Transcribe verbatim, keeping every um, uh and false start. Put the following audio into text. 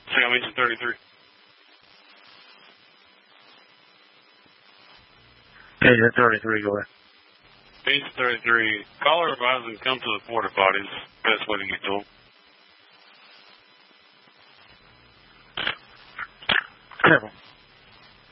Sam, Agent thirty-three. Agent thirty-three, go ahead. Agent thirty-three, caller advising come to the porta potties. Best way to get to them. Careful.